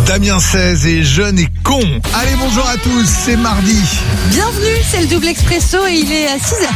Damien 16 est jeune et con. Allez, bonjour à tous, c'est mardi. Bienvenue, c'est le double expresso et il est à 6h.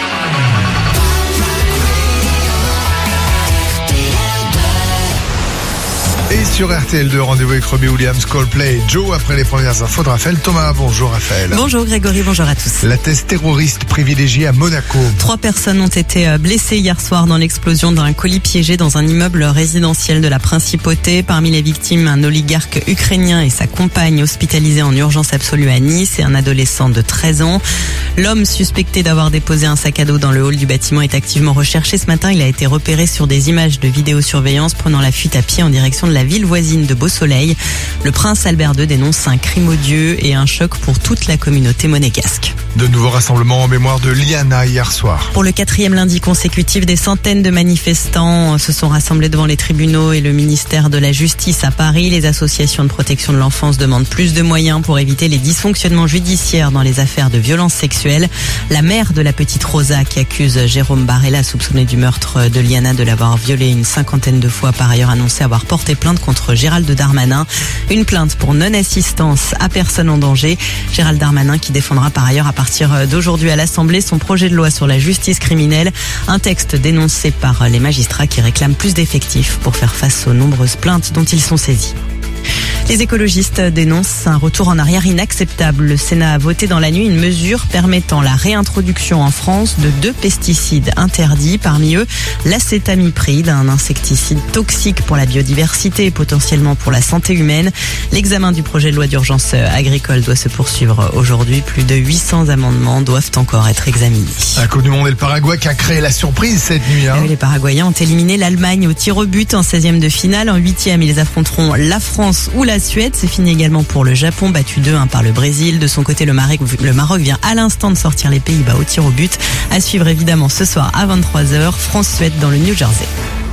Et sur RTL2, rendez-vous avec Robbie Williams, Coldplay, Joe après les premières infos de Raphaël Thomas. Bonjour Raphaël. Bonjour Grégory, bonjour à tous. La thèse terroriste privilégiée à Monaco. 3 personnes ont été blessées hier soir dans l'explosion d'un colis piégé dans un immeuble résidentiel de la Principauté. Parmi les victimes, un oligarque ukrainien et sa compagne hospitalisés en urgence absolue à Nice et un adolescent de 13 ans. L'homme suspecté d'avoir déposé un sac à dos dans le hall du bâtiment est activement recherché. Ce matin, il a été repéré sur des images de vidéosurveillance prenant la fuite à pied en direction de la ville voisine de Beausoleil. Le prince Albert II dénonce un crime odieux et un choc pour toute la communauté monégasque. De nouveaux rassemblements en mémoire de Liana hier soir. Pour le 4e lundi consécutif, des centaines de manifestants se sont rassemblés devant les tribunaux et le ministère de la Justice à Paris. Les associations de protection de l'enfance demandent plus de moyens pour éviter les dysfonctionnements judiciaires dans les affaires de violences sexuelles. La mère de la petite Rosa, qui accuse Jérôme Barella, soupçonné du meurtre de Liana, de l'avoir violée une 50aine de fois, par ailleurs annoncé avoir porté plainte contre Gérald Darmanin. Une plainte pour non-assistance à personne en danger. Gérald Darmanin qui défendra par ailleurs à partir d'aujourd'hui à l'Assemblée son projet de loi sur la justice criminelle. Un texte dénoncé par les magistrats qui réclament plus d'effectifs pour faire face aux nombreuses plaintes dont ils sont saisis. Les écologistes dénoncent un retour en arrière inacceptable. Le Sénat a voté dans la nuit une mesure permettant la réintroduction en France de 2 pesticides interdits. Parmi eux, l'acétamipride, un insecticide toxique pour la biodiversité et potentiellement pour la santé humaine. L'examen du projet de loi d'urgence agricole doit se poursuivre aujourd'hui. Plus de 800 amendements doivent encore être examinés. La Coupe du Monde et le Paraguay qui a créé la surprise cette nuit. Les Paraguayens ont éliminé l'Allemagne au tir au but en 16e de finale. En 8e, ils affronteront la France ou la Suède. C'est fini également pour le Japon, battu 2-1 par le Brésil. De son côté, le Maroc vient à l'instant de sortir les Pays-Bas au tir au but. À suivre évidemment ce soir à 23h, France-Suède dans le New Jersey.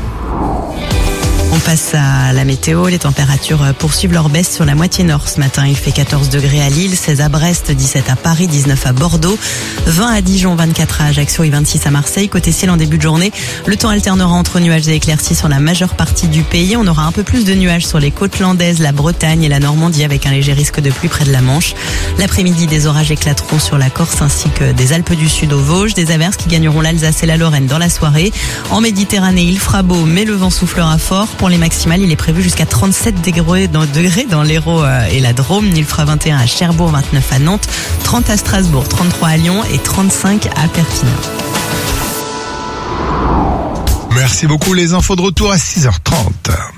On passe à la météo. Les températures poursuivent leur baisse sur la moitié nord. Ce matin, il fait 14 degrés à Lille, 16 à Brest, 17 à Paris, 19 à Bordeaux, 20 à Dijon, 24 à Ajaccio et 26 à Marseille. Côté ciel en début de journée, le temps alternera entre nuages et éclaircies sur la majeure partie du pays. On aura un peu plus de nuages sur les côtes landaises, la Bretagne et la Normandie avec un léger risque de pluie près de la Manche. L'après-midi, des orages éclateront sur la Corse ainsi que des Alpes du Sud aux Vosges. Des averses qui gagneront l'Alsace et la Lorraine dans la soirée. En Méditerranée, il fera beau, mais le vent soufflera fort. Pour les maximales, il est prévu jusqu'à 37 degrés dans l'Hérault et la Drôme. Il fera 21 à Cherbourg, 29 à Nantes, 30 à Strasbourg, 33 à Lyon et 35 à Perpignan. Merci beaucoup, les infos de retour à 6h30.